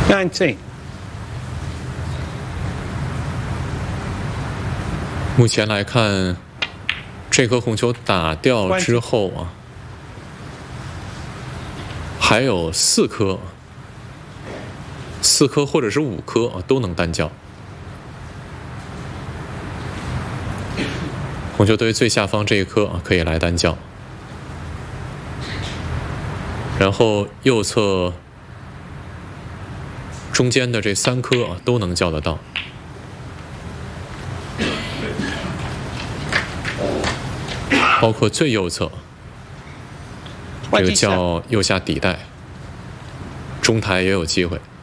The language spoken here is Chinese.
19. 目前来看，这颗红球打掉之后啊，还有4颗或者是5颗啊都能单叫。红球堆最下方这一颗啊可以来单叫，然后右侧中间的这3颗啊都能叫得到。包括最右侧，这个叫右下底带，中台也有机会。